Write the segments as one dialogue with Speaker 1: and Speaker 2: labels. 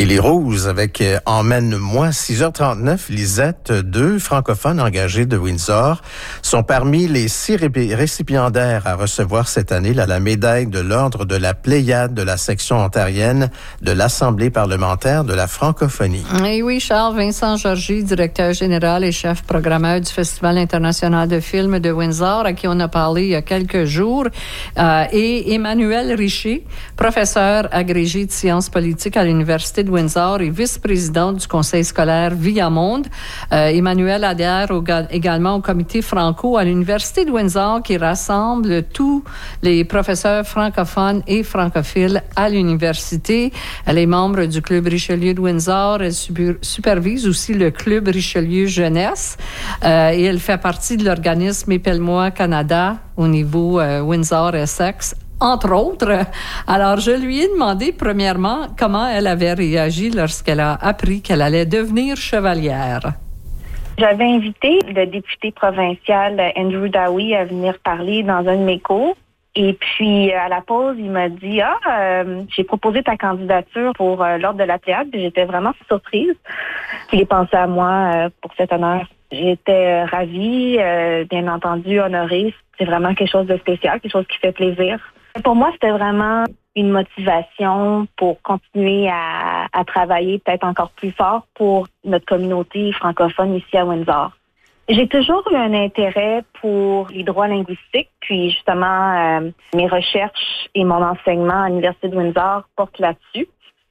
Speaker 1: Et les Roses avec Emmène-moi, 6h39, Lisette, 2 francophones engagés de Windsor, sont parmi les 6 récipiendaires à recevoir cette année la médaille de l'Ordre de la Pléiade de la section ontarienne de l'Assemblée parlementaire de la francophonie.
Speaker 2: Et oui, Charles Vincent Georgie, directeur général et chef programmeur du Festival international de films de Windsor, à qui on a parlé il y a quelques jours, et Emmanuel Richer, professeur agrégé de sciences politiques à l'Université de Windsor et vice-président du conseil scolaire Viamonde. Emmanuel adhère également au comité franco à l'Université de Windsor qui rassemble tous les professeurs francophones et francophiles à l'université. Elle est membre du Club Richelieu de Windsor. Elle supervise aussi le Club Richelieu Jeunesse et elle fait partie de l'organisme Épelle-moi Canada au niveau Windsor-Essex, entre autres. Alors, je lui ai demandé, premièrement, comment elle avait réagi lorsqu'elle a appris qu'elle allait devenir chevalière.
Speaker 3: J'avais invité le député provincial Andrew Dowie à venir parler dans un de mes cours. Et puis, à la pause, il m'a dit « j'ai proposé ta candidature pour l'Ordre de la Pléiade. » J'étais vraiment surprise qu'il ait pensé à moi pour cet honneur. J'étais ravie, bien entendu, honorée. C'est vraiment quelque chose de spécial, quelque chose qui fait plaisir. Pour moi, c'était vraiment une motivation pour continuer à travailler peut-être encore plus fort pour notre communauté francophone ici à Windsor. J'ai toujours eu un intérêt pour les droits linguistiques, puis justement, mes recherches et mon enseignement à l'Université de Windsor portent là-dessus.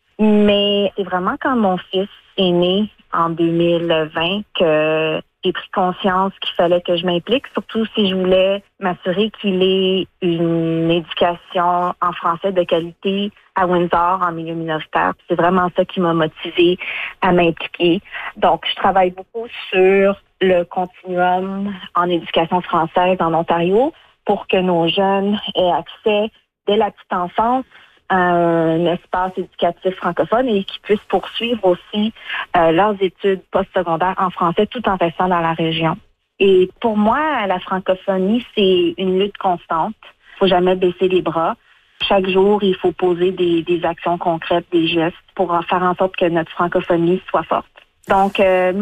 Speaker 3: Mais c'est vraiment quand mon fils est né en 2020 que j'ai pris conscience qu'il fallait que je m'implique, surtout si je voulais m'assurer qu'il ait une éducation en français de qualité à Windsor en milieu minoritaire. C'est vraiment ça qui m'a motivée à m'impliquer. Donc, je travaille beaucoup sur le continuum en éducation française en Ontario pour que nos jeunes aient accès dès la petite enfance à un espace éducatif francophone et qu'ils puissent poursuivre aussi leurs études postsecondaires en français tout en restant dans la région. Et pour moi, la francophonie, c'est une lutte constante. Il faut jamais baisser les bras. Chaque jour, il faut poser des actions concrètes, des gestes pour faire en sorte que notre francophonie soit forte. Donc,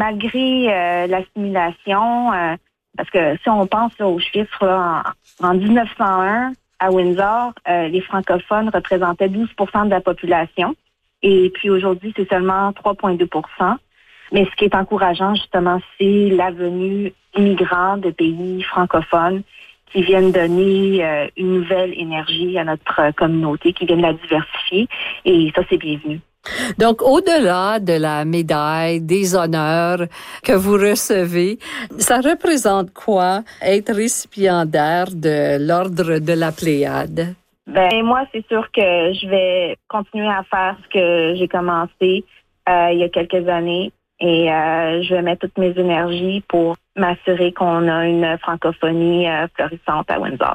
Speaker 3: malgré l'assimilation, parce que si on pense là, aux chiffres, là, en 1901, à Windsor, les francophones représentaient 12% de la population. Et puis aujourd'hui, c'est seulement 3,2%. Mais ce qui est encourageant, justement, c'est la venue d'immigrants de pays francophones qui viennent donner une nouvelle énergie à notre communauté, qui viennent la diversifier. Et ça, c'est bienvenu.
Speaker 2: Donc, au-delà de la médaille, des honneurs que vous recevez, ça représente quoi être récipiendaire de l'Ordre de la Pléiade?
Speaker 3: Ben moi, c'est sûr que je vais continuer à faire ce que j'ai commencé il y a quelques années et je vais mettre toutes mes énergies pour m'assurer qu'on a une francophonie florissante à Windsor.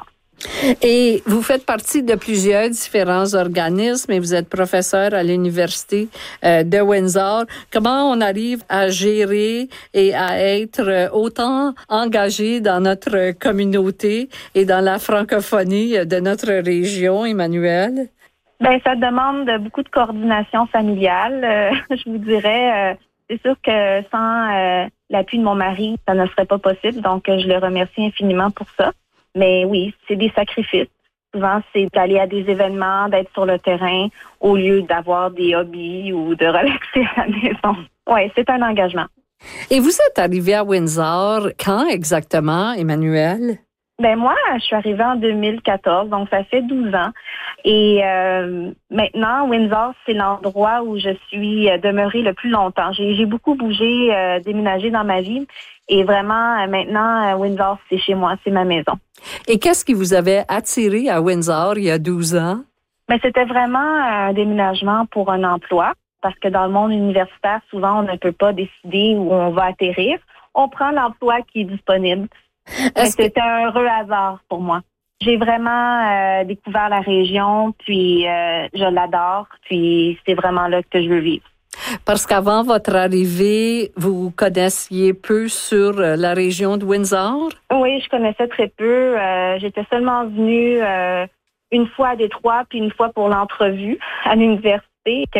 Speaker 2: Et vous faites partie de plusieurs différents organismes et vous êtes professeur à l'Université de Windsor. Comment on arrive à gérer et à être autant engagé dans notre communauté et dans la francophonie de notre région, Emmanuel?
Speaker 3: Ben, ça demande beaucoup de coordination familiale, je vous dirais. C'est sûr que sans l'appui de mon mari, ça ne serait pas possible. Donc, je le remercie infiniment pour ça. Mais oui, c'est des sacrifices. Souvent, c'est d'aller à des événements, d'être sur le terrain au lieu d'avoir des hobbies ou de relaxer à la maison. Oui, c'est un engagement.
Speaker 2: Et vous êtes arrivé à Windsor quand exactement, Emmanuel?
Speaker 3: Ben moi, je suis arrivée en 2014, donc ça fait 12 ans. Et maintenant, Windsor, c'est l'endroit où je suis demeurée le plus longtemps. J'ai beaucoup bougé, déménagé dans ma vie. Et vraiment, maintenant, Windsor, c'est chez moi, c'est ma maison.
Speaker 2: Et qu'est-ce qui vous avait attiré à Windsor il y a 12 ans?
Speaker 3: Ben, c'était vraiment un déménagement pour un emploi. Parce que dans le monde universitaire, souvent, on ne peut pas décider où on va atterrir. On prend l'emploi qui est disponible. C'était un heureux hasard pour moi. J'ai vraiment découvert la région, puis je l'adore, puis c'est vraiment là que je veux vivre.
Speaker 2: Parce qu'avant votre arrivée, vous connaissiez peu sur la région de Windsor?
Speaker 3: Oui, je connaissais très peu. J'étais seulement venue une fois à Détroit, puis une fois pour l'entrevue à l'université.